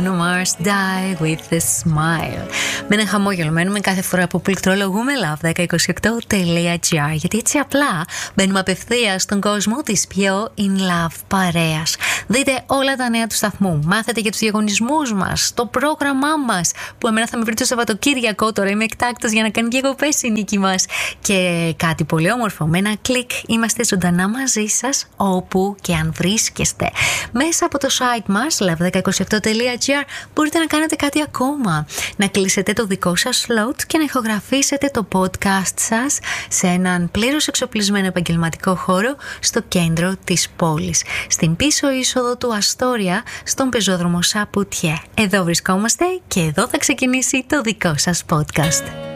Bruno Mars, Die With A Smile. Με ένα χαμόγελο μένουμε κάθε φορά που πληκτρολογούμε love1028.gr, γιατί έτσι απλά μπαίνουμε απευθείας στον κόσμο της πιο in love παρέας. Δείτε όλα τα νέα του σταθμού, μάθετε για τους διαγωνισμούς μας, το πρόγραμμά μας, που εμένα θα με βρει το Σαββατοκύριακο. Τώρα είμαι εκτάκτος για να κάνει διακοπές η Νίκη μας. Και κάτι πολύ όμορφο, με ένα κλικ είμαστε ζωντανά μαζί σας όπου και αν βρίσκεστε. Μέσα από το site μας love1028.gr μπορείτε να κάνετε κάτι ακόμα, να κλείσετε το δικό σας slot και να ηχογραφήσετε το podcast σας σε έναν πλήρως εξοπλισμένο επαγγελματικό χώρο στο κέντρο της πόλης, στην πίσω είσοδο του Αστόρια, στον πεζόδρομο Σαπουτιέ. Εδώ βρισκόμαστε και εδώ θα ξεκινήσει το δικό σας podcast.